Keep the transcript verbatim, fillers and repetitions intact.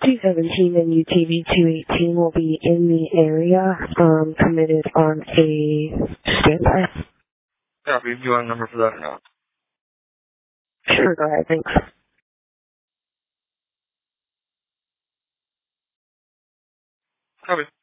two seventeen and U T V two eighteen will be in the area, um, committed on a standby. Copy. Do you want a number for that or not? Sure, go ahead, thanks. Copy.